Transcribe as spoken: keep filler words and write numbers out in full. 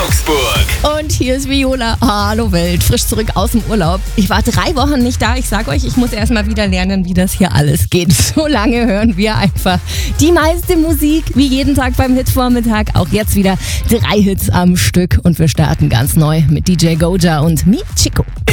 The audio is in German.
Augsburg. Und hier ist Viola. Hallo Welt, frisch zurück aus dem Urlaub. Ich war drei Wochen nicht da. Ich sag euch, ich muss erstmal wieder lernen, wie das hier alles geht. So lange hören wir einfach die meiste Musik, wie jeden Tag beim Hitvormittag. Auch jetzt wieder drei Hits am Stück. Und wir starten ganz neu mit D J Goja und Mi Chico.